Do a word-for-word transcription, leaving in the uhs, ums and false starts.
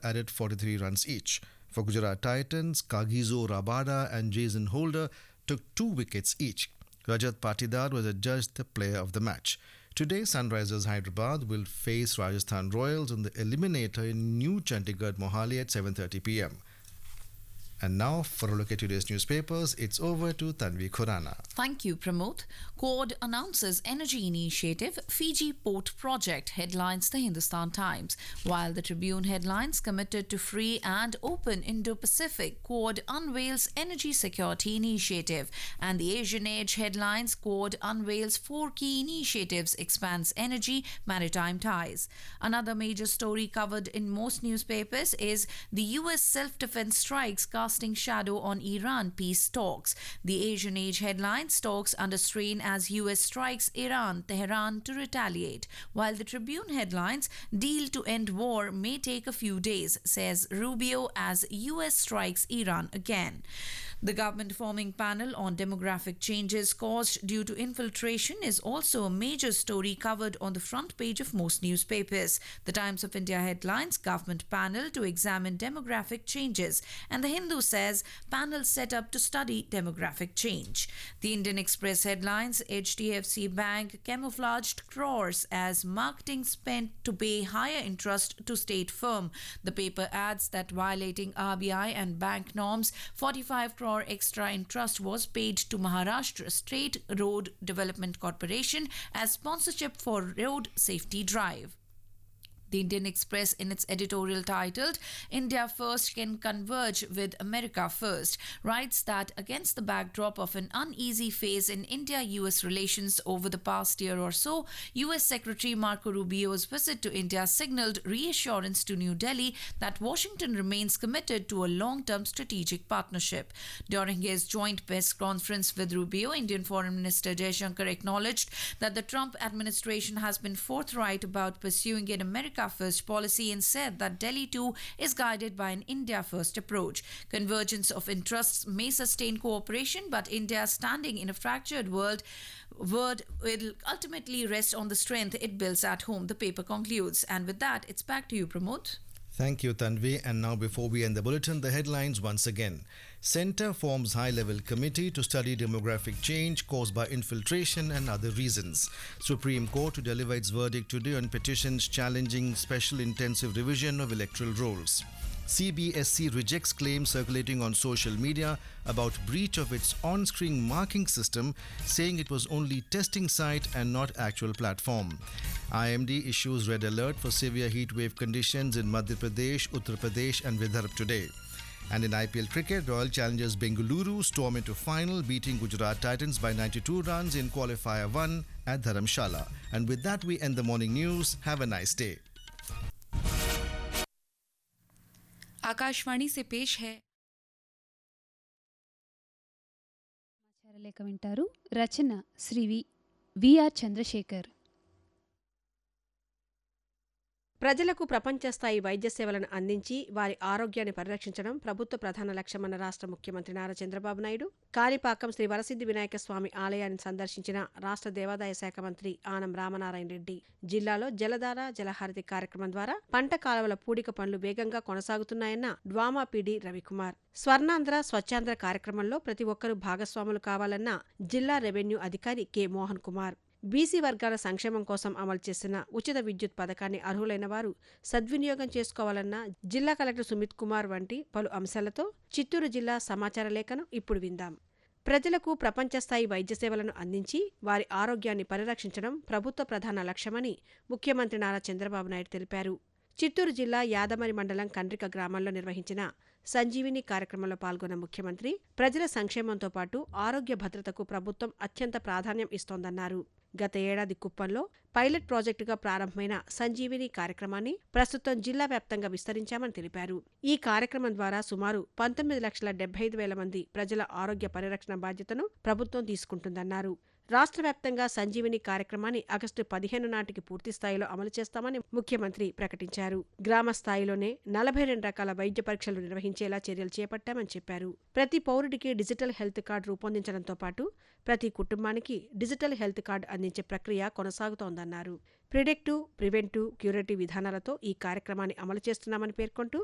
added forty-three runs each. For Gujarat Titans, Kagiso Rabada and Jason Holder took two wickets each. Rajat Patidar was adjudged the player of the match. Today, Sunrisers Hyderabad will face Rajasthan Royals in the eliminator in New Chandigarh Mohali at seven thirty p m. And now, for a look at today's newspapers, it's over to Tanvi Khurana. Thank you, Pramod. Quad announces energy initiative, Fiji port project, headlines the Hindustan Times. While the Tribune headlines committed to free and open Indo-Pacific, Quad unveils energy security initiative. And the Asian Age headlines, Quad unveils four key initiatives, expands energy, maritime ties. Another major story covered in most newspapers is the U S self-defense strikes casting shadow on Iran peace talks. The Asian Age headlines, talks under strain as U S strikes Iran, Tehran to retaliate. While the Tribune headlines, deal to end war may take a few days, says Rubio as U S strikes Iran again. The government-forming panel on demographic changes caused due to infiltration is also a major story covered on the front page of most newspapers. The Times of India headlines, government panel to examine demographic changes, and the Hindu says panel set up to study demographic change. The Indian Express headlines, H D F C Bank camouflaged crores as marketing spent to pay higher interest to state firm. The paper adds that violating R B I and bank norms, forty-five crore extra interest was paid to Maharashtra State Road Development Corporation as sponsorship for road safety drive. The Indian Express, in its editorial titled India First Can Converge with America First, writes that against the backdrop of an uneasy phase in India-U S relations over the past year or so, U S Secretary Marco Rubio's visit to India signaled reassurance to New Delhi that Washington remains committed to a long-term strategic partnership. During his joint press conference with Rubio, Indian Foreign Minister Jaishankar acknowledged that the Trump administration has been forthright about pursuing an America First policy and said that Delhi too is guided by an India First approach. Convergence of interests may sustain cooperation, but India, standing in a fractured world, word will ultimately rest on the strength it builds at home, the paper concludes. And with that, it's back to you, Pramod. Thank you, Tanvi. And now, before we end the bulletin, the headlines once again. Centre forms high-level committee to study demographic change caused by infiltration and other reasons. Supreme Court to deliver its verdict today on petitions challenging special intensive revision of electoral rolls. C B S C rejects claims circulating on social media about breach of its on-screen marking system, saying it was only testing site and not actual platform. I M D issues red alert for severe heatwave conditions in Madhya Pradesh, Uttar Pradesh and Vidarbha today. And in I P L cricket, Royal Challengers Bengaluru storm into final, beating Gujarat Titans by ninety-two runs in qualifier one at Dharamshala. And with that, we end the morning news. Have a nice day. Akashvani से पेश है సమాచార లేఖ వింటారు. రచన శ్రీ వి VR Chandrasekhar. ప్రజలకు ప్రపంచ స్థాయి వైద్య సేవలను అందించి వారి ఆరోగ్యాన్ని పరిరక్షించడం ప్రభుత్వ ప్రధాన లక్ష్యమన్న రాష్ట్ర ముఖ్యమంత్రి నారా చంద్రబాబు నాయుడు కాణిపాకం శ్రీ వరసిద్ధి వినాయక స్వామి ఆలయాన్ని సందర్శించిన రాష్ట్ర దేవాదాయ శాఖ మంత్రి ఆనం రామనారాయణ రెడ్డి జిల్లాలో జలధార జలహారతి కార్యక్రమం ద్వారా పంట కాలువల పూడిక పనులు వేగంగా కొనసాగుతున్నాయన్న డ్వామా పీడీ రవికుమార్. స్వర్ణాంధ్ర స్వచ్ఛాంధ్ర కార్యక్రమంలో ప్రతి ఒక్కరూ భాగస్వాములు కావాలన్న జిల్లా రెవెన్యూ అధికారి కె మోహన్ కుమార్. బీసీ వర్గాల సంక్షేమం కోసం అమలు చేసిన ఉచిత విద్యుత్ పథకాన్ని అర్హులైన వారు సద్వినియోగం చేసుకోవాలన్న జిల్లా కలెక్టర్ సుమిత్ కుమార్ వంటి పలు అంశాలతో చిత్తూరు జిల్లా సమాచార లేఖను ఇప్పుడు విందాం. ప్రజలకు ప్రపంచస్థాయి వైద్య సేవలను అందించి వారి ఆరోగ్యాన్ని పరిరక్షించడం ప్రభుత్వ ప్రధాన లక్ష్యమని ముఖ్యమంత్రి నారా చంద్రబాబు నాయుడు తెలిపారు. చిత్తూరు జిల్లా యాదమరి మండలం కండ్రిక గ్రామంలో నిర్వహించిన సంజీవిని కార్యక్రమంలో పాల్గొన్న ముఖ్యమంత్రి ప్రజల సంక్షేమంతో పాటు ఆరోగ్య భద్రతకు ప్రభుత్వం అత్యంత ప్రాధాన్యం ఇస్తోందన్నారు. గత ఏడాది కుప్పంలో పైలట్ ప్రాజెక్టుగా ప్రారంభమైన సంజీవిని కార్యక్రమాన్ని ప్రస్తుతం జిల్లా వ్యాప్తంగా విస్తరించామని తెలిపారు. ఈ కార్యక్రమం ద్వారా సుమారు పంతొమ్మిది లక్షల డెబ్బై ఐదు వేల మంది ప్రజల ఆరోగ్య పరిరక్షణ బాధ్యతను ప్రభుత్వం తీసుకుంటుందన్నారు. రాష్ట్ర వ్యాప్తంగా సంజీవిని కార్యక్రమాన్ని ఆగస్టు పదిహేను నాటికి పూర్తి స్థాయిలో అమలు చేస్తామని ముఖ్యమంత్రి ప్రకటించారు. గ్రామ స్థాయిలోనే నలభై రెండు రకాల వైద్య పరీక్షలు నిర్వహించేలా చర్యలు చేపట్టామని చెప్పారు. ప్రతి పౌరుడికి డిజిటల్ హెల్త్ కార్డు రూపొందించడంతో పాటు ప్రతి కుటుంబానికి డిజిటల్ హెల్త్ కార్డు అందించే ప్రక్రియ కొనసాగుతోందన్నారు. ప్రిడిక్టివ్, ప్రివెంటివ్, క్యూరేటివ్ విధానాలతో ఈ కార్యక్రమాన్ని అమలు చేస్తున్నామని పేర్కొంటూ